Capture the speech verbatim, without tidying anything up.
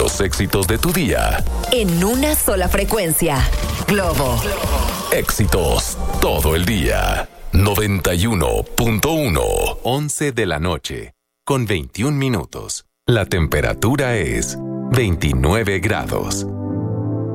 los éxitos de tu día. En una sola frecuencia. Globo. Éxitos todo el día. noventa y uno punto uno. once de la noche, con veintiún minutos. La temperatura es veintinueve grados.